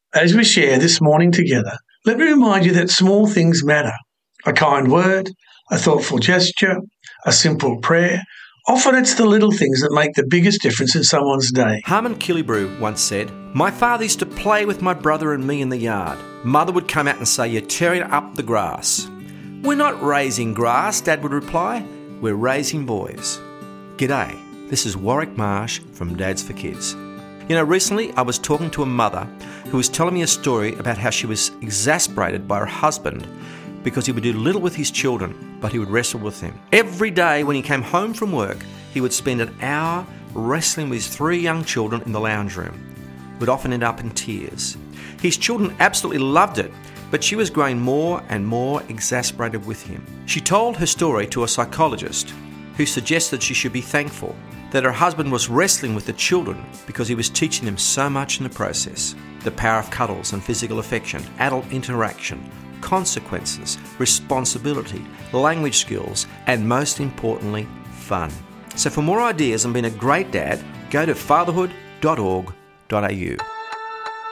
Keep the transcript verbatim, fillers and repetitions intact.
As we share this morning together, let me remind you that small things matter. A kind word, a thoughtful gesture, a simple prayer. Often it's the little things that make the biggest difference in someone's day. Harmon Killebrew once said, "My father used to play with my brother and me in the yard. Mother would come out and say, 'You're tearing up the grass.' 'We're not raising grass,' Dad would reply. 'We're raising boys.'" G'day, this is Warwick Marsh from Dads for Kids. You know, recently I was talking to a mother who was telling me a story about how she was exasperated by her husband because he would do little with his children, but he would wrestle with them. Every day when he came home from work, he would spend an hour wrestling with his three young children in the lounge room. Would often end up in tears. His children absolutely loved it, but she was growing more and more exasperated with him. She told her story to a psychologist who suggested she should be thankful that her husband was wrestling with the children because he was teaching them so much in the process. The power of cuddles and physical affection, adult interaction, consequences, responsibility, language skills, and most importantly, fun. So for more ideas on being a great dad, go to fatherhood dot org dot a u.